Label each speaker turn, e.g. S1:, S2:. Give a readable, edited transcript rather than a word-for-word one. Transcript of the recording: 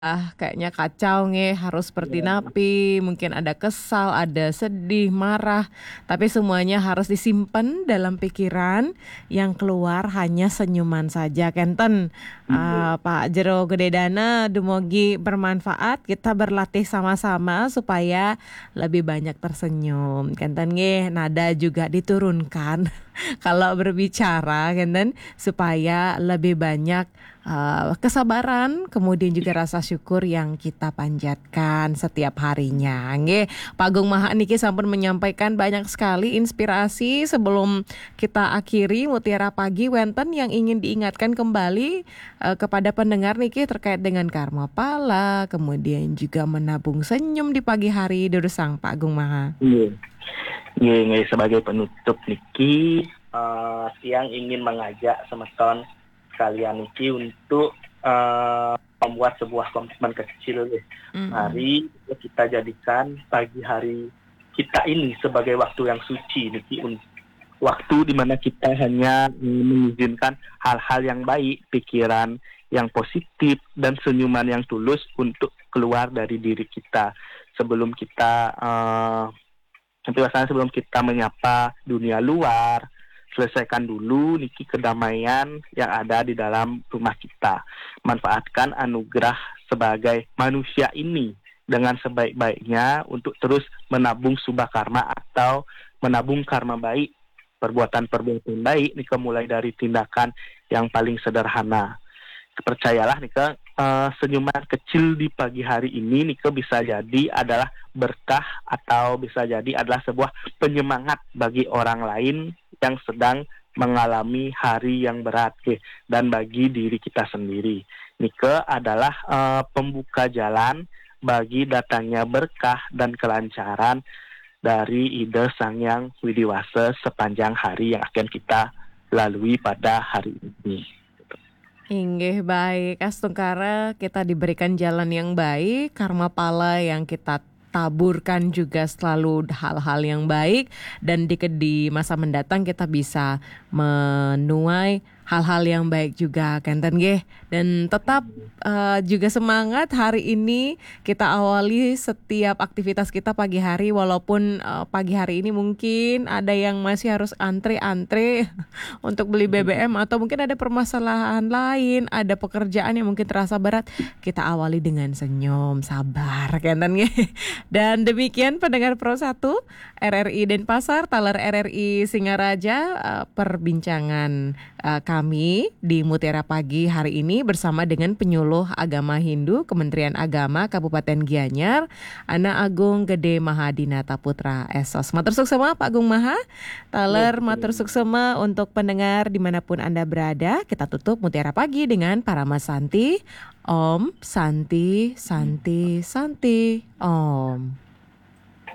S1: kayaknya kacau nih, harus seperti
S2: Iya.
S1: napi, mungkin ada kesal, ada sedih, marah, tapi semuanya harus disimpan dalam pikiran, yang keluar hanya senyuman saja, Kenten.
S2: Iya.
S1: Pak Jero Gededana, dumogi bermanfaat, kita berlatih sama-sama supaya lebih banyak tersenyum. Kenten nggih, nada juga diturunkan kalau berbicara, Kenten, supaya lebih banyak kesabaran, kemudian juga rasa syukur yang kita panjatkan setiap harinya. Nggih, Pak Agung Maha niki sampun menyampaikan banyak sekali inspirasi. Sebelum kita akhiri Mutiara Pagi, wenten yang ingin diingatkan kembali kepada pendengar niki terkait dengan karma pala, kemudian juga menabung senyum di pagi hari. Durusang Pak Agung Maha.
S2: Iya. Iya, nggak sebagai penutup Niki, Siang ingin mengajak semeton sekalian Niki untuk membuat sebuah komitmen kecil.
S1: Mm-mm.
S2: Mari kita jadikan pagi hari kita ini sebagai waktu yang suci Niki, waktu di mana kita hanya mengizinkan hal-hal yang baik, pikiran yang positif dan senyuman yang tulus untuk keluar dari diri kita sebelum kita nanti pasangan sebelum kita menyapa dunia luar, selesaikan dulu niki kedamaian yang ada di dalam rumah kita. Manfaatkan anugerah sebagai manusia ini dengan sebaik-baiknya untuk terus menabung subah karma atau menabung karma baik, perbuatan-perbuatan baik nih mulai dari tindakan yang paling sederhana. Percayalah Nika, senyuman kecil di pagi hari ini Nika bisa jadi adalah berkah atau bisa jadi adalah sebuah penyemangat bagi orang lain yang sedang mengalami hari yang berat dan bagi diri kita sendiri. Nika adalah pembuka jalan bagi datangnya berkah dan kelancaran dari ide Sang Yang Widiwasa sepanjang hari yang akan kita lalui pada hari ini.
S1: Inggih baik, Astungkara kita diberikan jalan yang baik, karma pala yang kita taburkan juga selalu hal-hal yang baik, dan di masa mendatang kita bisa menuai hal-hal yang baik juga, Kenten nggih. Dan tetap juga semangat hari ini kita awali setiap aktivitas kita pagi hari, walaupun pagi hari ini mungkin ada yang masih harus antre-antre untuk beli BBM, atau mungkin ada permasalahan lain, ada pekerjaan yang mungkin terasa berat, kita awali dengan senyum, sabar, Kenten nggih. Dan demikian pendengar Pro 1 RRI Denpasar, Taler RRI Singaraja, perbincangan kami di Mutiara Pagi hari ini bersama dengan penyuluh agama Hindu Kementerian Agama Kabupaten Gianyar, Ana Agung Gede Mahadinata Putra Esos. Matur suksema Pak Agung Maha, Taler matur suksema untuk pendengar dimanapun Anda berada. Kita tutup Mutiara Pagi dengan Parama Santi. Om Santi Santi Santi Om.